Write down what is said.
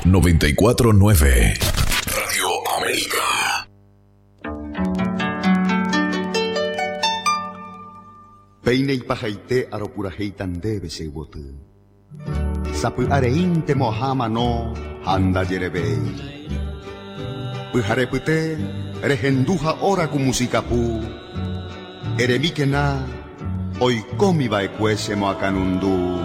94.9 Radio América. Peine y pajaite aropurajeitan debe se wotu. Sapu areinte mohama no handa yerebei. Pujarepute regenduja ora ku musikapu. Eremikena oikomi baekwese moakanundu.